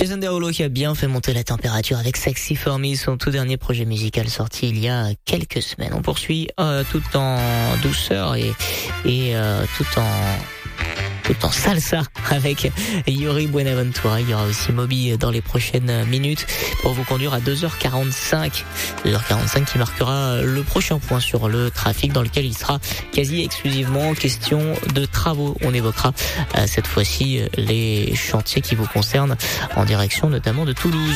Jason Derulo qui a bien fait monter la température avec Sexy For Me, son tout dernier projet musical sorti il y a quelques semaines. On poursuit tout en douceur et tout en salsa avec Yuri Buenaventura. Il y aura aussi Moby dans les prochaines minutes pour vous conduire à 2h45. 2h45 qui marquera le prochain point sur le trafic dans lequel il sera quasi exclusivement question de travaux. On évoquera cette fois-ci les chantiers qui vous concernent en direction notamment de Toulouse.